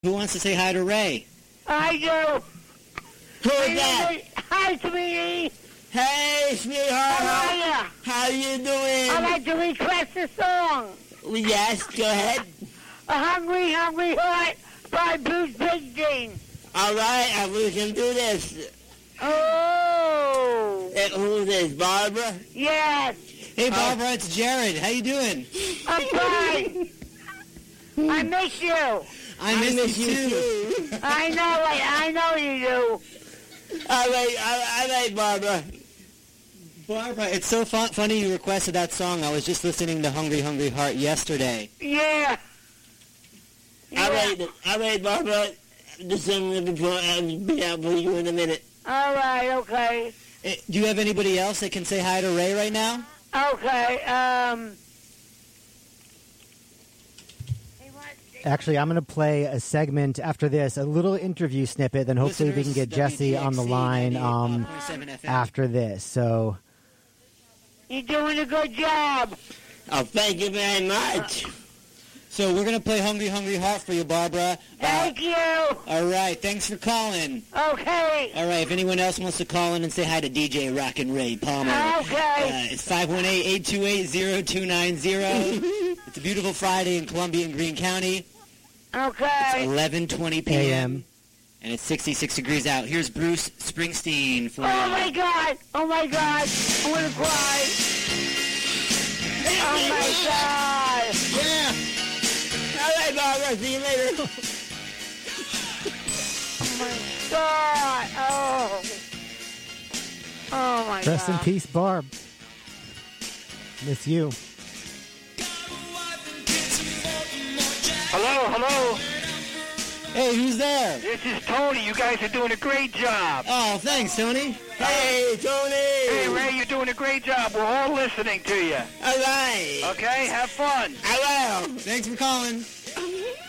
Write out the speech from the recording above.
Who wants to say hi to Ray? I do. Who is that? Hi, sweetie. Hey, sweetheart. How are ya? How you doing? I'd like to request a song. Yes, go ahead. A Hungry, Hungry Heart by Bruce Springsteen. All right, we can do this. Oh. Who's this, Barbara? Yes. Hey, Barbara, it's Jared. How you doing? I'm fine. I miss you. I miss you too. I know you do. All right, Barbara. Barbara, it's so funny you requested that song. I was just listening to Hungry, Hungry Heart yesterday. Yeah. All right, Barbara. This is going to be out for you in a minute. All right, okay. Do you have anybody else that can say hi to Ray right now? Okay, Actually, I'm going to play a segment after this, a little interview snippet, then hopefully we can get Jesse on the line after this. So, you're doing a good job. Oh, thank you very much. So we're going to play Hungry, Hungry Heart for you, Barbara. Thank you. All right, thanks for calling. Okay. All right, if anyone else wants to call in and say hi to DJ Rockin' Ray Palmer. Okay. It's 518-828-0290. It's a beautiful Friday in Columbia and Greene County. Okay. It's 11:20 p.m. And it's 66 degrees out. Here's Bruce Springsteen for Oh, my God. Oh, my God. I'm going to cry. Oh, my God. Yeah. All right, Barbara. See you later. Oh, my God. Oh, my God. rest in peace, Barb. Miss you. Hello. Hey, who's there? This is Tony. You guys are doing a great job. Oh, thanks, Tony. Hey, Tony. Hey, Ray, you're doing a great job. We're all listening to you. All right. Okay, have fun. I will. Thanks for calling.